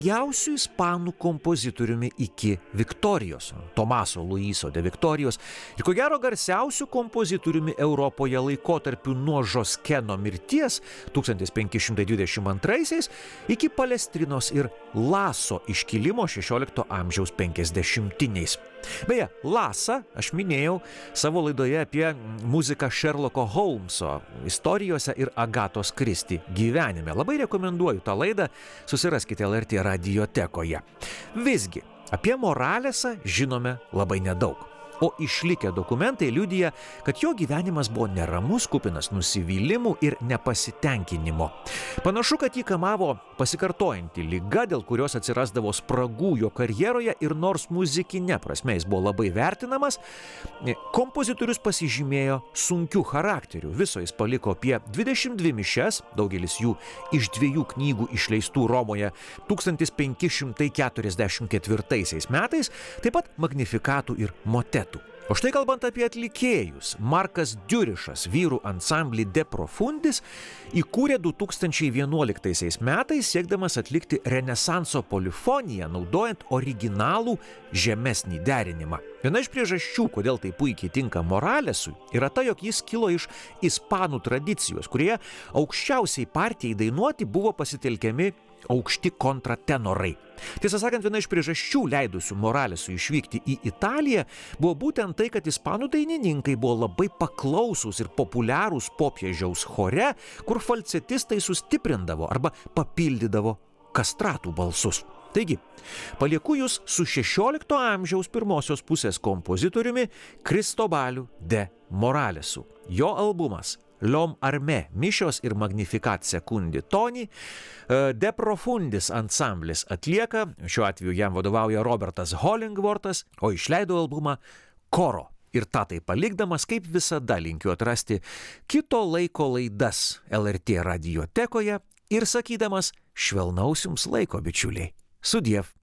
jausių ispanų kompozitoriumi iki Viktorijos, Tomaso Luiso de Viktorijos, ir ko gero garsiausių kompozitoriumi Europoje laikotarpiu nuo Žoskeno mirties 1522 iki Palestrinos ir Laso iškilimo 16 amžiaus 50-iniais. Beje, Lasą aš minėjau savo laidoje apie muziką Sherlocko Holmeso istorijose ir Agatos Kristi gyvenime. Labai rekomenduoju tą laidą, susiraskite LRT radiotekoje. Visgi, apie Moralesą žinome labai nedaug. O išlikę dokumentai liudija, kad jo gyvenimas buvo neramus, kupinas nusivylimų ir nepasitenkinimo. Panašu, kad jį kamavo pasikartojanti liga, dėl kurios atsirasdavo spragų jo karjeroje ir nors muzikinė prasme jis buvo labai vertinamas, kompozitorius pasižymėjo sunkiu charakteriu. Viso jis paliko apie 22 mišias, daugelis jų iš 2 knygų išleistų Romoje 1544 metais, taip pat magnifikatų ir motetų. O štai kalbant apie atlikėjus, Markas Diurišas vyrų ansamblį De Profundis įkūrė 2011 metais, siekdamas atlikti renesanso polifoniją, naudojant originalų žemesnį derinimą. Viena iš priežasčių, kodėl tai puikiai tinka Moralesui, yra ta, jog jis kilo iš ispanų tradicijos, kurioje aukščiausiai partijai dainuoti buvo pasitelkiami aukšti kontratenorai. Tiesą sakant, viena iš priežasčių leidusių Moralesui išvykti į Italiją buvo būtent tai, kad ispanų dainininkai buvo labai paklausūs ir populiarūs popiežiaus chore, kur falcetistai sustiprindavo arba papildydavo kastratų balsus. Taigi, palieku jūs su 16 amžiaus pirmosios pusės kompozitoriumi Kristobaliu de Moralesu. Jo albumas L'Homme Armé, mišios ir Magnificat Secundi Toni, De Profundis ansamblis atlieka, šiuo atveju jam vadovauja Robertas Hollingworthas, o išleido albumą Koro. Ir tą tai palikdamas, kaip visada, linkiu atrasti kito laiko laidas LRT radiotekoje ir sakydamas švelnaus jums laiko, bičiuliai. Sudiev.